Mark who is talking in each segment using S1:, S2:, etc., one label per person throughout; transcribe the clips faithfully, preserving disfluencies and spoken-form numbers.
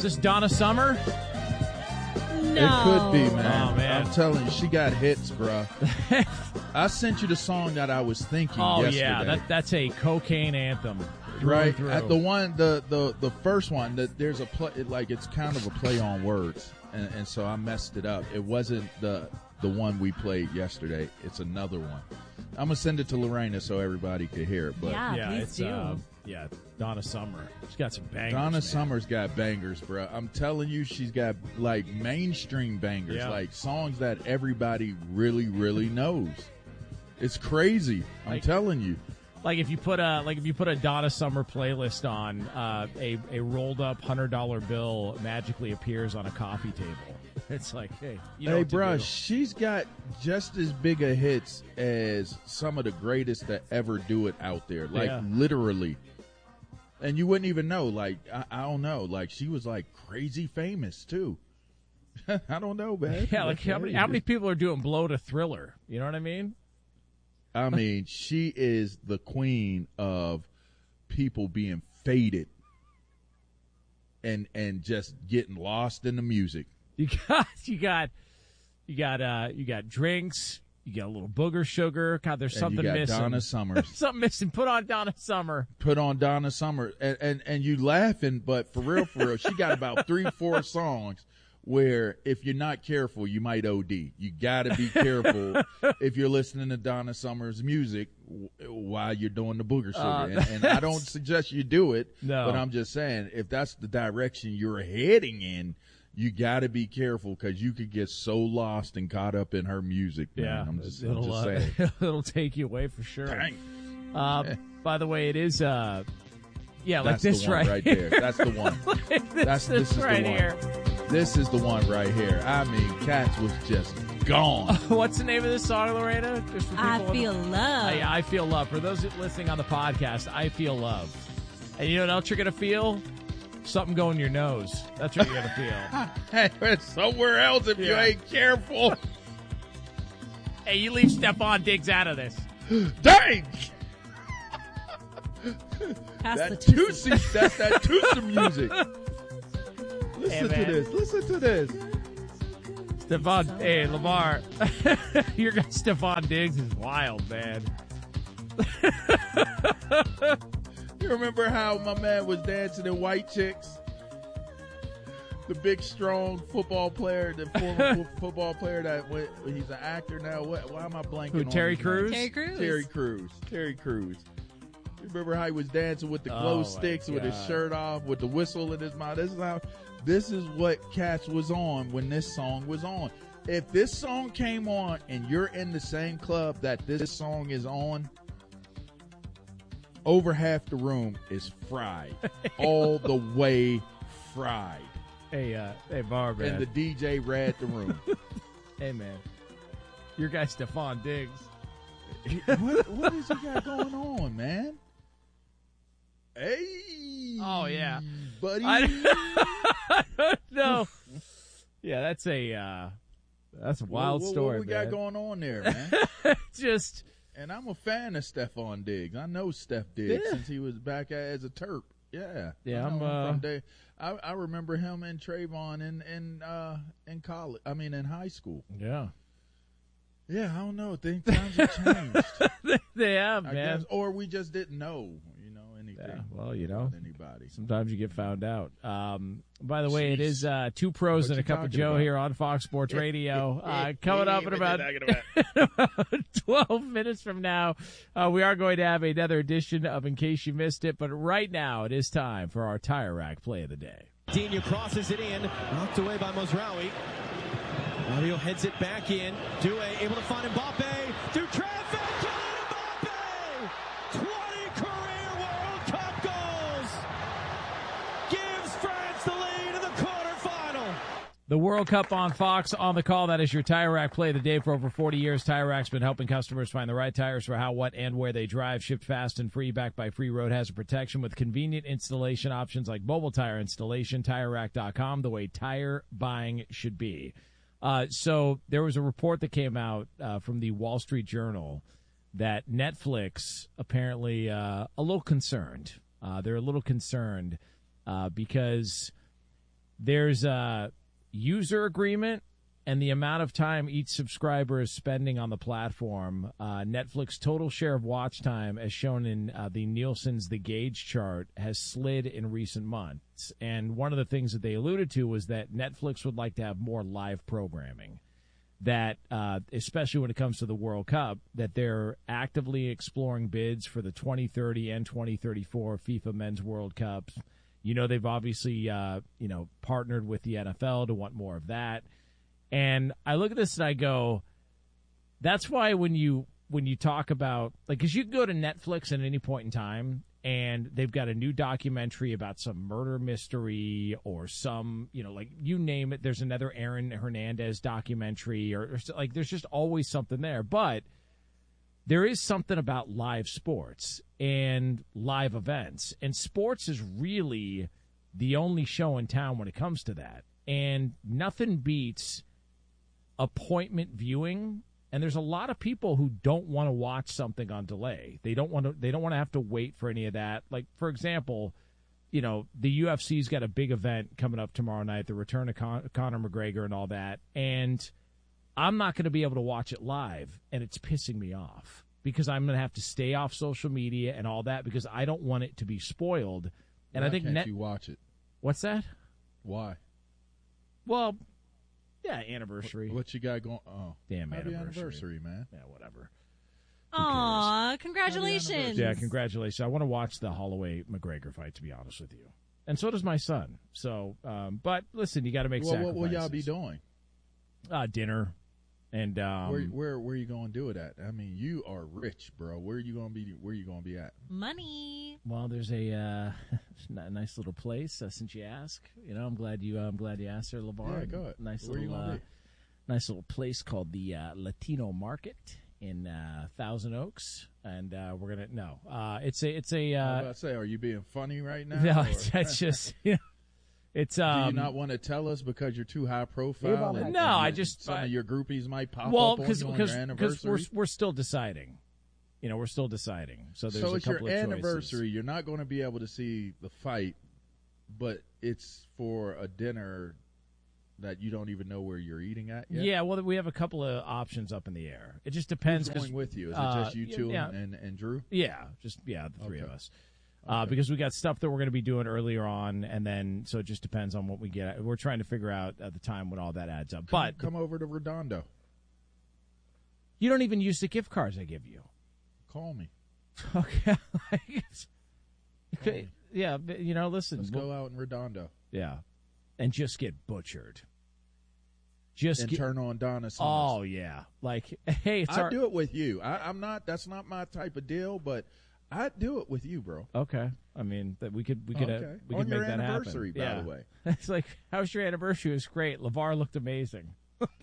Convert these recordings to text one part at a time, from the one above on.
S1: Is this Donna Summer?
S2: No.
S3: It could be, man.
S1: Oh, man.
S3: I'm telling you, she got hits, bruh. I sent you the song that I was thinking
S1: Oh,
S3: yesterday.
S1: yeah. That, that's a cocaine anthem. Through
S3: right.
S1: and through.
S3: At the one, the, the, the first one, that there's a play, it, like it's kind of a play on words, and, and so I messed it up. It wasn't the the one we played yesterday. It's another one. I'm gonna send it to Lorena so everybody could hear it. But
S2: Yeah,
S1: yeah,
S2: please
S1: it's,
S2: do.
S1: Uh, yeah, Donna Summer. She's got some bangers.
S3: Donna
S1: man.
S3: Summer's got bangers, bro. I'm telling you, she's got like mainstream bangers,
S1: Yeah.
S3: like songs that everybody really, really knows. It's crazy. I'm
S1: Like-
S3: telling you.
S1: Like if you put a like if you put a Donna Summer playlist on, uh, a a rolled up hundred dollar bill magically appears on a coffee table. It's like, hey, you know
S3: Hey,
S1: what to
S3: bro,
S1: do.
S3: she's got just as big a hits as some of the greatest that ever do it out there. Like,
S1: Yeah.
S3: literally. And you wouldn't even know. Like, I, I don't know. Like, she was, like, crazy famous, too. I don't know, man.
S1: Yeah, like how many how many people are doing Blow to Thriller? You know what I mean?
S3: I mean, she is the queen of people being faded and and just getting lost in the music.
S1: You got you got you got uh you got drinks. You got a little booger sugar. God, there's
S3: And
S1: something
S3: you got
S1: missing.
S3: Donna Summers.
S1: Something missing. Put on Donna Summer.
S3: Put on Donna Summer, and, and and you laughing, but for real, for real, she got about three, four songs where if you're not careful, you might O D. You got to be careful if you're listening to Donna Summer's music w- while you're doing the booger sugar.
S1: Uh,
S3: and, and I don't suggest you do it,
S1: No.
S3: but I'm just saying if that's the direction you're heading in, you got to be careful because you could get so lost and caught up in her music. Man.
S1: Yeah,
S3: I'm just, I'm
S1: it'll
S3: just
S1: uh,
S3: saying.
S1: it'll take you away for sure.
S3: Dang.
S1: Uh, by the way, it is uh, yeah, like
S3: That's
S1: this
S3: the one
S1: right,
S3: right
S1: here.
S3: there. That's the one.
S1: this,
S3: That's
S1: this
S3: this is
S1: right
S3: the one.
S1: here.
S3: This is the one right here. I mean, Cats was just gone.
S1: What's the name of this song, Lorena? Just for
S2: I
S1: people on the-
S2: feel love.
S1: I, I feel love. For those listening on the podcast, I feel love. And you know what else you're gonna feel? Something go in your nose. That's what you're gonna feel.
S3: Hey, it's somewhere else if you
S1: Yeah.
S3: ain't careful.
S1: Hey, you leave Stephon Diggs out of this.
S3: Dang!
S2: Pass the
S3: That
S2: Tootsie.
S3: Tootsie, that's that Tootsie music. Listen
S1: man.
S3: to this. Listen to this.
S1: Stephon, hey Lamar, your guy Stephon Diggs is wild, man.
S3: You remember how my man was dancing in White Chicks? The big, strong football player, the former fo- football player that went, he's an actor now. What, why am I blanking
S1: Who,
S3: on
S1: Terry
S3: his name?
S1: Crews?
S2: Terry Crews.
S3: Terry Crews. Terry Crews. You remember how he was dancing with the glow
S1: Oh, my
S3: sticks with his
S1: God.
S3: shirt off, with the whistle in his mouth? This is how. This is what Cats was on when this song was on. If this song came on and you're in the same club that this song is on, over half the room is fried, all the way fried,
S1: Hey, uh, hey, Bar, man.
S3: and the D J read the room.
S1: Hey, man. Your guy Stephon Diggs.
S3: what, what is he got going on, man? Hey.
S1: Oh, yeah.
S3: buddy.
S1: I no. Yeah, that's a uh, that's a wild
S3: what, what,
S1: story,
S3: What we
S1: man.
S3: got going on there, man?
S1: Just
S3: And I'm a fan of Stephon Diggs. I know Steph Diggs
S1: Yeah.
S3: since he was back as a Terp. Yeah,
S1: Yeah,
S3: I
S1: I'm,
S3: know him
S1: uh,
S3: from day. I, I remember him and Trayvon in in uh, in college. I mean, in high school.
S1: yeah,
S3: Yeah, I don't know. Things times have changed.
S1: they have,
S3: I
S1: man.
S3: guess, or we just didn't know, you know, anything.
S1: Yeah, well, you know.
S3: about anybody.
S1: Sometimes you get found out. Um, by the way, it
S3: Jeez.
S1: is uh, Two Pros
S3: What
S1: and a
S3: you
S1: Cup of
S3: talking
S1: Joe
S3: about?
S1: here on Fox Sports Radio. Uh, coming up in
S3: What you
S1: about,
S3: talking about?
S1: twelve minutes from now, uh, we are going to have another edition of In Case You Missed It. But right now, it is time for our Tire Rack Play of the Day.
S4: Dino crosses it in, knocked away by Mozraoui. Mario heads it back in. Due able to find Mbappe through traffic. Kylian Mbappe! twenty career World Cup goals! Gives France the lead in the quarterfinal.
S1: The World Cup on Fox on the call. That is your Tire Rack Play of the Day. For over forty years, Tire Rack's been helping customers find the right tires for how, what, and where they drive. Shipped fast and free, backed by free road hazard protection with convenient installation options like mobile tire installation. Tire Rack dot com, the way tire buying should be. Uh, so there was a report that came out uh, from the Wall Street Journal that Netflix apparently uh, a little concerned. Uh, they're a little concerned uh, because there's a user agreement and the amount of time each subscriber is spending on the platform. Uh, Netflix total share of watch time, as shown in uh, the Nielsen's The Gauge chart, has slid in recent months. And one of the things that they alluded to was that Netflix would like to have more live programming. That, uh, especially when it comes to the World Cup, that they're actively exploring bids for the twenty thirty and twenty thirty-four FIFA Men's World Cups. You know, they've obviously, uh, you know, partnered with the N F L to want more of that. And I look at this and I go, that's why when you when you talk about, like, because you can go to Netflix at any point in time and they've got a new documentary about some murder mystery or some, you know, like, you name it. There's another Aaron Hernandez documentary or, or like, there's just always something there. But there is something about live sports and live events. And sports is really the only show in town when it comes to that. And nothing beats appointment viewing, and there's a lot of people who don't want to watch something on delay. They don't want to they don't want to have to wait for any of that. Like, for example, you know, the U F C's got a big event coming up tomorrow night, the return of Con- Conor McGregor and all that, and I'm not going to be able to watch it live, and it's pissing me off because I'm going to have to stay off social media and all that because I don't want it to be spoiled. And
S3: Why
S1: I think
S3: can't
S1: net-
S3: you watch it?
S1: What's that?
S3: Why?
S1: Well, yeah, anniversary.
S3: What, what you got going? Oh,
S1: Damn
S3: happy
S1: anniversary.
S3: anniversary, man.
S1: Yeah, whatever.
S2: Aw, congratulations.
S1: Yeah, congratulations. I want to watch the Holloway McGregor fight, to be honest with you. And so does my son. So, um, but listen, you got to make
S3: Well,
S1: sacrifices.
S3: what will y'all be doing?
S1: Uh, dinner. And um,
S3: where where where you going to do it at? I mean, you are rich, bro. Where you going to be? Where you going to be at?
S2: Money.
S1: Well, there's a uh, nice little place. Uh, since you ask, you know, I'm glad you. Uh, I'm glad you asked there, LeVar.
S3: Yeah, go ahead.
S1: Nice
S3: Where
S1: little,
S3: you gonna
S1: uh,
S3: be?
S1: nice little place called the uh, Latino Market in uh, Thousand Oaks, and uh, we're gonna no. Uh, it's a it's a.
S3: I was
S1: Uh,
S3: about to say, are you being funny right now?
S1: no,
S3: or-
S1: it's, it's just you know, it's um.
S3: Do you not want to tell us because you're too high profile? and-
S1: No,
S3: and
S1: I
S3: you-
S1: just-
S3: some
S1: I-
S3: of your groupies might pop
S1: well,
S3: up on
S1: because
S3: you on
S1: because
S3: your
S1: because
S3: anniversary.
S1: we're we're still deciding. You know, we're still deciding. So there's
S3: so
S1: a
S3: it's your
S1: couple of choices.
S3: anniversary. You're not going to be able to see the fight, but it's for a dinner that you don't even know where you're eating at yet.
S1: Yeah, well, we have a couple of options up in the air. It just depends.
S3: Who's
S1: 'cause,
S3: going with you? Is it
S1: uh,
S3: just you two
S1: yeah,
S3: and, and, and Drew?
S1: Yeah, just yeah, the three of
S3: Okay.
S1: us. Uh, because we got stuff that we're going to be doing earlier on, and then so it just depends on what we get. We're trying to figure out at the time when all that adds up. But
S3: come over to Redondo.
S1: you don't even use the gift cards I give you.
S3: Call me.
S1: Okay. Okay. Yeah, but, you know, listen.
S3: Let's
S1: we'll-
S3: go out in Redondo
S1: Yeah, and just get butchered. Just
S3: and
S1: get,
S3: turn on Donna Summers.
S1: oh yeah, like hey, it's
S3: I
S1: our
S3: do it with you. I, I'm not. That's not my type of deal, but I do it with you, bro.
S1: okay. I mean that we could we could uh,
S3: Okay.
S1: we
S3: On
S1: could
S3: your
S1: make that happen.
S3: anniversary, by
S1: yeah.
S3: the way.
S1: It's like, how's your anniversary? It was great. LeVar looked amazing.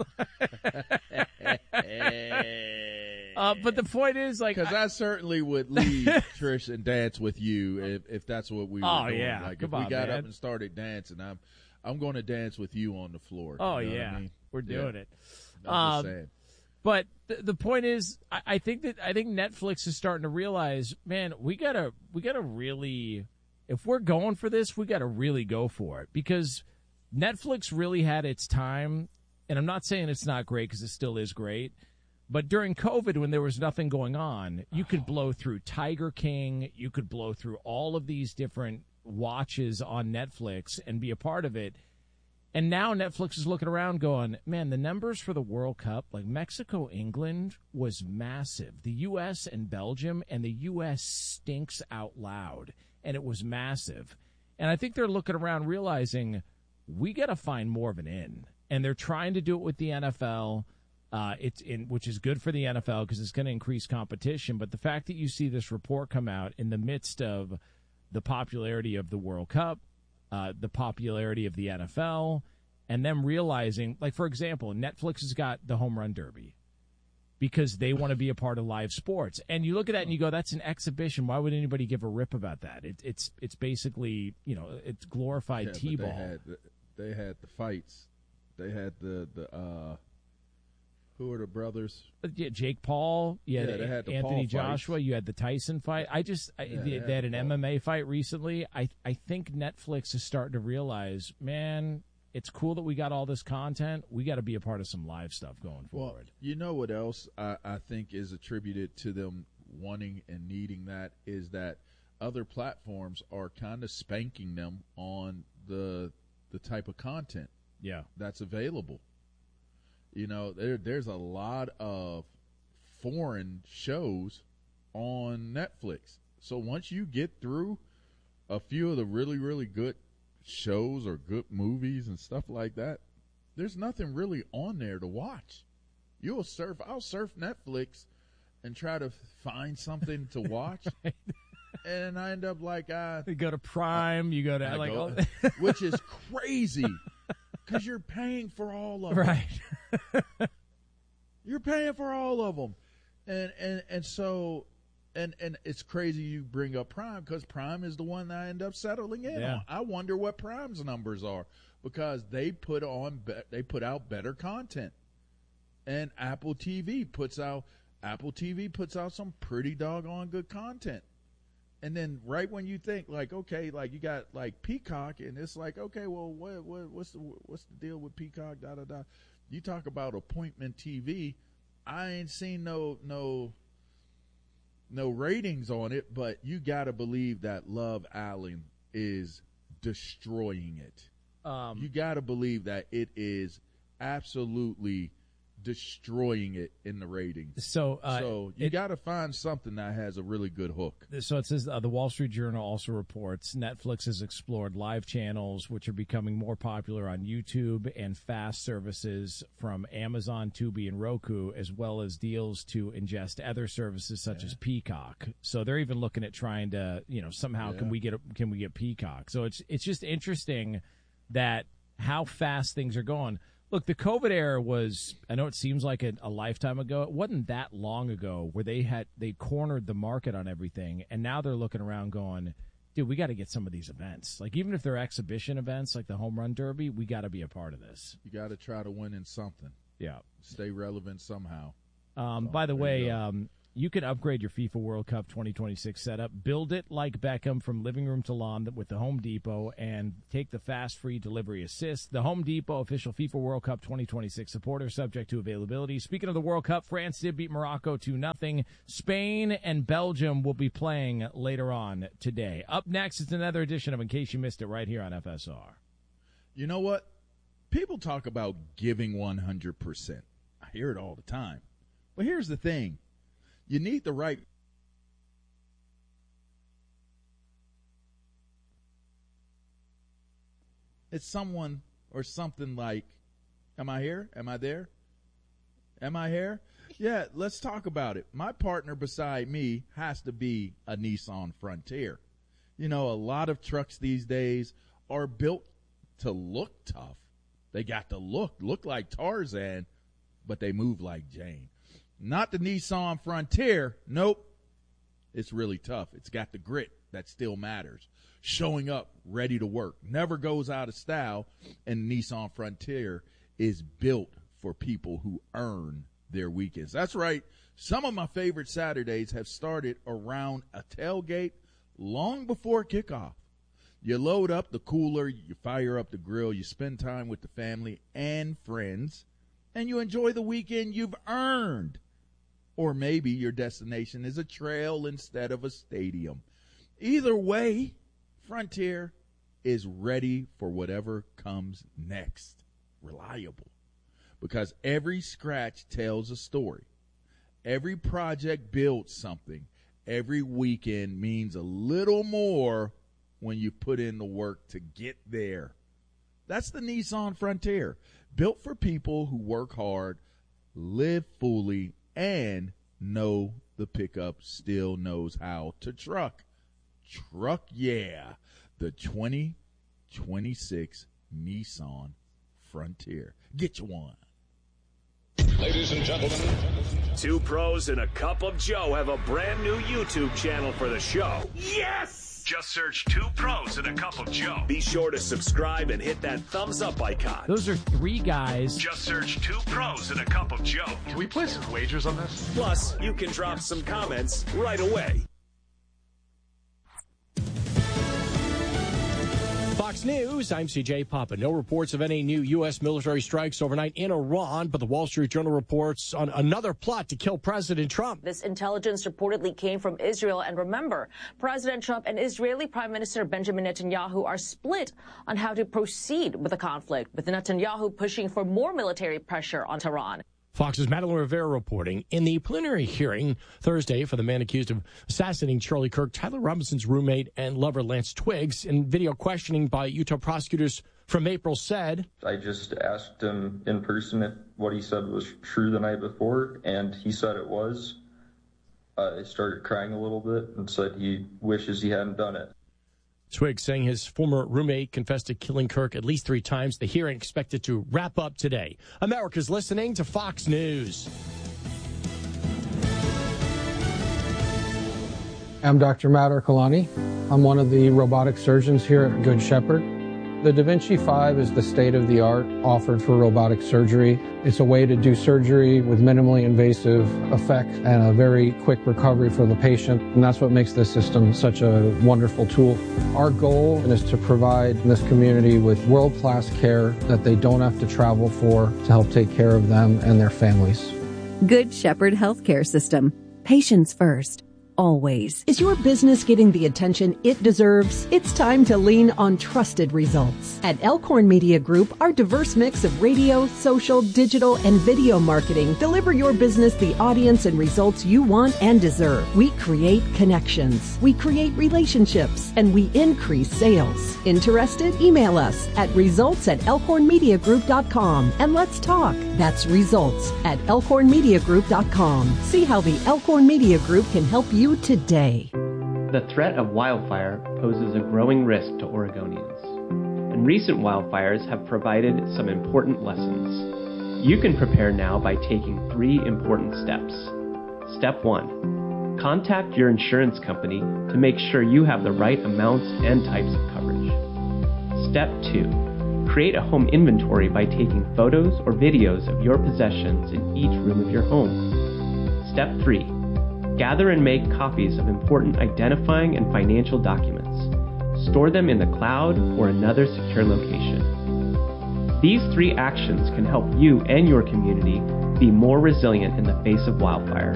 S1: uh, but the point is, like,
S3: Because
S1: I-
S3: I certainly would leave Trish and dance with you if, if that's what we were
S1: Oh,
S3: doing.
S1: yeah.
S3: Like
S1: Come
S3: if we
S1: on,
S3: got
S1: man.
S3: up and started dancing, I'm I'm going to dance with you on the floor.
S1: oh
S3: You know what
S1: yeah,
S3: I mean?
S1: we're doing
S3: Yeah.
S1: it.
S3: I'm
S1: Um,
S3: just saying.
S1: But th- the point is, I-, I think that I think Netflix is starting to realize, man, we gotta we gotta really, if we're going for this, we gotta really go for it because Netflix really had its time, and I'm not saying it's not great because it still is great. But during COVID, when there was nothing going on, you could blow through Tiger King, you could blow through all of these different watches on Netflix and be a part of it. And now Netflix is looking around going, man, the numbers for the World Cup, like Mexico, England was massive. The U S and Belgium, and the U S stinks out loud. And it was massive. And I think they're looking around realizing we got to find more of an in. And they're trying to do it with the N F L, uh, it's in, which is good for the N F L because it's going to increase competition. But the fact that you see this report come out in the midst of the popularity of the World Cup, Uh, the popularity of the N F L, and them realizing, like, for example, Netflix has got the Home Run Derby because they want to be a part of live sports. And you look at that and you go, that's an exhibition. Why would anybody give a rip about that? It, it's it's basically, you know, it's glorified
S3: Yeah, but
S1: T-ball.
S3: They had, the, they had the fights. They had the the uh, who are the brothers?
S1: Uh, yeah, Jake Paul, you had,
S3: Yeah, they had the
S1: Anthony
S3: Paul
S1: Joshua,
S3: fights.
S1: you had the Tyson fight. I just, I,
S3: Yeah,
S1: they,
S3: they
S1: they had
S3: had
S1: an
S3: the
S1: M M A fight recently. I, I think Netflix is starting to realize, man, it's cool that we got all this content. We got to be a part of some live stuff going
S3: Well,
S1: forward.
S3: you know what else I, I think is attributed to them wanting and needing that is that other platforms are kind of spanking them on the the type of content
S1: Yeah.
S3: that's available. You know, there there's a lot of foreign shows on Netflix. So once you get through a few of the really, really good shows or good movies and stuff like that, there's nothing really on there to watch. You'll surf, I'll surf Netflix and try to find something to watch. And I end up like, uh,
S1: You go to Prime, you go to
S3: I
S1: like,
S3: go-
S1: oh,
S3: which is crazy because you're paying for all of them.
S1: right.
S3: You're paying for all of them. And, and, and so, and, and it's crazy you bring up Prime because Prime is the one that I end up settling in
S1: Yeah.
S3: on. I wonder what Prime's numbers are because they put on, be- they put out better content. And Apple T V puts out, Apple T V puts out some pretty doggone good content. And then right when you think like, okay, like you got like Peacock and it's like, okay, well, what, what, what's the, what's the deal with Peacock? Da, da, da. You talk about appointment T V. I ain't seen no, no, no ratings on it, but you got to believe that Love Island is destroying it.
S1: Um,
S3: You got to believe that it is absolutely destroying it in the ratings.
S1: so, uh,
S3: so you
S1: it-
S3: got to find something that has a really good hook.
S1: So it says uh, the Wall Street Journal also reports Netflix has explored live channels, which are becoming more popular on YouTube, and fast services from Amazon, Tubi, and Roku, as well as deals to ingest other services such as Peacock. So they're even looking at trying to, you know, somehow can
S3: Yeah.
S1: we get a, can we get Peacock? So it's it's just interesting that how fast things are going. Look, the COVID era was, I know it seems like a, a lifetime ago. It wasn't that long ago where they had, they cornered the market on everything. And now they're looking around going, dude, we got to get some of these events. Like, even if they're exhibition events like the Home Run Derby, we got to be a part of this.
S3: You got to try to win in something.
S1: Yeah.
S3: Stay relevant somehow.
S1: Um,
S3: So,
S1: by the
S3: there
S1: way,
S3: you go.
S1: um, you can upgrade your FIFA World Cup twenty twenty-six setup. Build it like Beckham from living room to lawn with the Home Depot and take the fast free delivery assist. The Home Depot official FIFA World Cup twenty twenty-six supporter, subject to availability. Speaking of the World Cup, France did beat Morocco two nothing. Spain and Belgium will be playing later on today. Up next, it's another edition of In Case You Missed It right here on F S R.
S3: You know what? People talk about giving one hundred percent. I hear it all the time. But here's the thing. You need the right It's someone or something like, am I here? Am I there? Am I here? Yeah, let's talk about it. My partner beside me has to be a Nissan Frontier. You know, a lot of trucks these days are built to look tough. They got the look, look like Tarzan, but they move like Jane. Not the Nissan Frontier. Nope. It's really tough. It's got the grit that still matters. Showing up, ready to work. Never goes out of style. And Nissan Frontier is built for people who earn their weekends. That's right. Some of my favorite Saturdays have started around a tailgate long before kickoff. You load up the cooler, you fire up the grill, you spend time with the family and friends, and you enjoy the weekend you've earned. Or maybe your destination is a trail instead of a stadium. Either way, Frontier is ready for whatever comes next. Reliable. Because every scratch tells a story. Every project builds something. Every weekend means a little more when you put in the work to get there. That's the Nissan Frontier. Built for people who work hard, live fully, and know the pickup still knows how to truck. Truck, yeah. The twenty twenty-six Nissan Frontier. Get you one.
S5: Ladies and gentlemen,
S6: Two Pros and a Cup of Joe have a brand new YouTube channel for the show. Yes! Just search Two Pros and a Cup of Joe. Be sure to subscribe and hit that thumbs up icon.
S1: Those are three guys.
S6: Just search Two Pros and a Cup of Joe.
S5: can we place some wagers on this?
S6: Plus, you can drop some comments right away.
S1: Fox
S7: Fox News, I'm C J Papa. No reports of any new U S military strikes overnight in Iran, but the Wall Street Journal reports on another plot to kill President Trump.
S8: This intelligence reportedly came from Israel. And remember, President Trump and Israeli Prime Minister Benjamin Netanyahu are split on how to proceed with the conflict, with Netanyahu pushing for more military pressure on Tehran.
S7: Fox's Madeline Rivera reporting. In the preliminary hearing Thursday for the man accused of assassinating Charlie Kirk, Tyler Robinson's roommate and lover Lance Twiggs, in video questioning by Utah prosecutors from April, said,
S9: I just asked him in person if what he said was true the night before, and he said it was. Uh, I started crying a little bit and said he wishes he hadn't done it.
S7: Twiggs saying his former roommate confessed to killing Kirk at least three times. The hearing expected to wrap up today. America's listening to Fox News.
S10: I'm Doctor Matt Ercolani. I'm one of the robotic surgeons here at Good Shepherd. The Da Vinci five is the state-of-the-art offered for robotic surgery. It's a way to do surgery with minimally invasive effect and a very quick recovery for the patient, and that's what makes this system such a wonderful tool. Our goal is to provide this community with world-class care that they don't have to travel for to help take care of them and their families.
S11: Good Shepherd Healthcare System. Patients first. Always.
S12: Is your business getting the attention it deserves? It's time to lean on trusted results. At Elkhorn Media Group, our diverse mix of radio, social, digital, and video marketing deliver your business the audience and results you want and deserve. We create connections, we create relationships, and we increase sales. Interested? Email us at results at elkhorn media group dot com and let's talk. That's results at elkhorn media group dot com. See how the Elkhorn Media Group can help you today.
S13: The threat of wildfire poses a growing risk to Oregonians, and recent wildfires have provided some important lessons. You can prepare now by taking three important steps. Step one, contact your insurance company to make sure you have the right amounts and types of coverage. Step two, create a home inventory by taking photos or videos of your possessions in each room of your home. Step three, gather and make copies of important identifying and financial documents. Store them in the cloud or another secure location. These three actions can help you and your community be more resilient in the face of wildfire.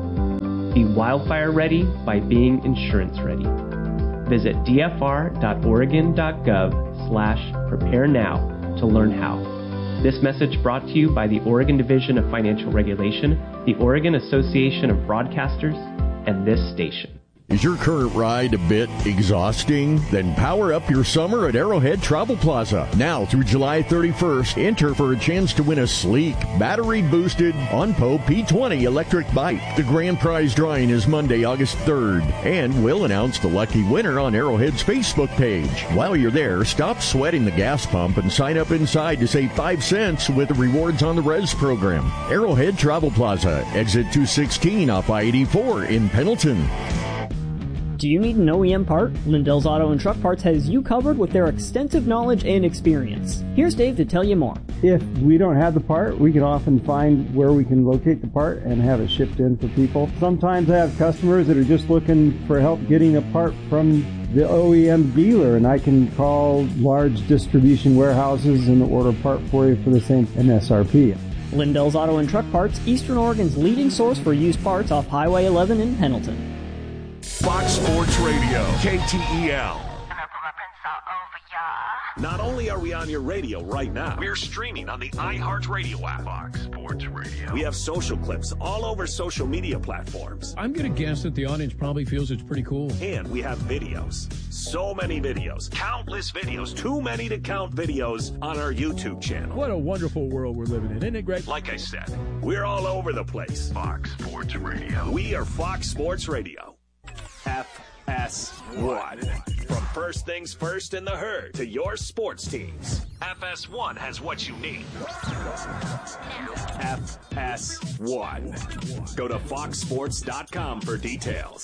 S13: Be wildfire ready by being insurance ready. Visit d f r dot oregon dot gov slash prepare now to learn how. This message brought to you by the Oregon Division of Financial Regulation, the Oregon Association of Broadcasters, and this station.
S14: Is your current ride a bit exhausting? Then power up your summer at Arrowhead Travel Plaza. Now through July thirty-first, enter for a chance to win a sleek, battery-boosted OnPo P twenty electric bike. The grand prize drawing is Monday, August third, and we'll announce the lucky winner on Arrowhead's Facebook page. While you're there, stop sweating the gas pump and sign up inside to save five cents with the Rewards on the Res program. Arrowhead Travel Plaza, exit two sixteen off I eighty-four in Pendleton.
S15: Do you need an O E M part? Lindell's Auto and Truck Parts has you covered with their extensive knowledge and experience. Here's Dave to tell you more.
S16: If we don't have the part, we can often find where we can locate the part and have it shipped in for people. Sometimes I have customers that are just looking for help getting a part from the O E M dealer, and I can call large distribution warehouses and order a part for you for the same M S R P.
S15: Lindell's Auto and Truck Parts, Eastern Oregon's leading source for used parts off Highway eleven in Pendleton.
S6: Fox Sports Radio, K T E L. Not only are we on your radio right now, we're streaming on the iHeartRadio app. Fox Sports Radio. We have social clips all over social media platforms.
S17: I'm going to guess that the audience probably feels it's pretty cool.
S6: And we have videos. So many videos. Countless videos. Too many to count videos on our YouTube channel.
S17: What a wonderful world we're living in. Isn't it great?
S6: Like I said, we're all over the place. Fox Sports Radio. We are Fox Sports Radio. F S one. From first things first in the herd to your sports teams, F S one has what you need. F S one. Go to fox sports dot com for details.